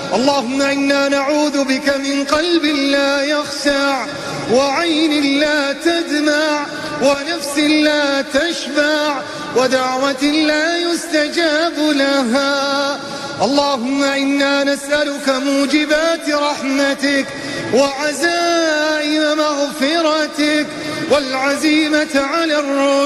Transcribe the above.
اللهم إنا نعوذ بك من قلب لا يخشع، وعين لا تدمع، ونفس لا تشبع، ودعوة لا يستجاب لها. اللهم إنا نسألك موجبات رحمتك وعزائم مغفرتك والعزيمة على الرشد